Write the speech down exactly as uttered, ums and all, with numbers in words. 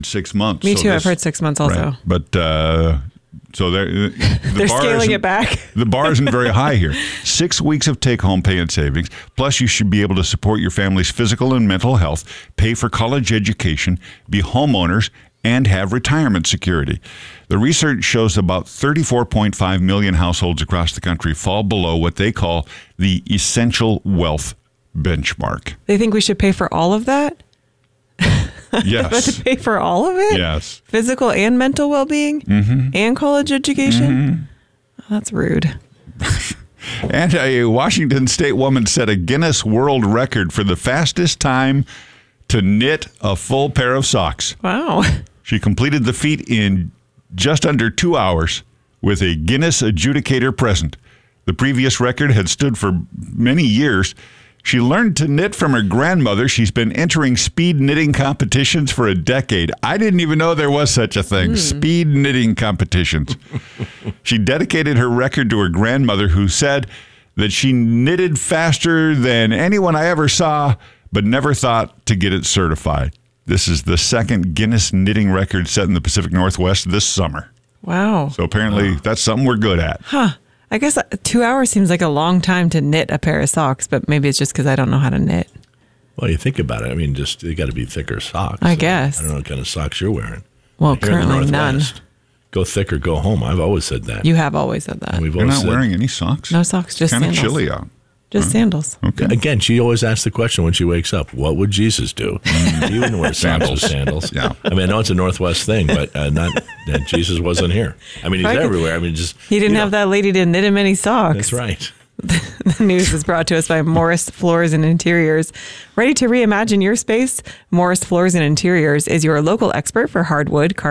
six months. Me so too. this, I've heard six months also. Right. But uh, so they're, the they're bar scaling it back. The bar isn't very high here. Six weeks of take-home pay and savings. Plus, you should be able to support your family's physical and mental health, pay for college education, be homeowners, and have retirement security. The research shows about thirty-four point five million households across the country fall below what they call the essential wealth benchmark. They think we should pay for all of that? Yes. But to pay for all of it? Yes. Physical and mental well-being? Mm-hmm. And college education? Mm-hmm. Oh, that's rude. And a Washington State woman set a Guinness World Record for the fastest time to knit a full pair of socks. Wow. She completed the feat in just under two hours with a Guinness adjudicator present. The previous record had stood for many years. She learned to knit from her grandmother. She's been entering speed knitting competitions for a decade. I didn't even know there was such a thing, mm. speed knitting competitions. She dedicated her record to her grandmother, who said that she knitted faster than anyone I ever saw, but never thought to get it certified. This is the second Guinness knitting record set in the Pacific Northwest this summer. Wow. So apparently that's something we're good at. Huh. I guess two hours seems like a long time to knit a pair of socks, but maybe it's just because I don't know how to knit. Well, you think about it. I mean, just you got to be thicker socks. I so guess. I don't know what kind of socks you're wearing. Well, Here currently none. Go thick or go home. I've always said that. You have always said that. And we've You're always not said, wearing any socks? No socks, just kind sandals. Kind of chilly out. Just huh? sandals. Okay. Again, she always asks the question when she wakes up, what would Jesus do? He wouldn't wear socks or sandals. Yeah. I mean, I know it's a Northwest thing, but uh, not uh, Jesus wasn't here. I mean, he's Right. everywhere. I mean, just He didn't you have know, that lady to knit him any socks. That's right. The news is brought to us by Morris Floors and Interiors. Ready to reimagine your space? Morris Floors and Interiors is your local expert for hardwood, carpet,